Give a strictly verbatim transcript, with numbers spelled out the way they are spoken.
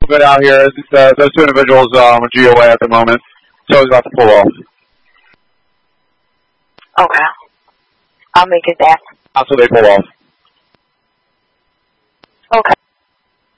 movement out here. Uh, those two individuals um, are G O A at the moment, so he's about to pull off. Okay. I'll make it that. After they pull off.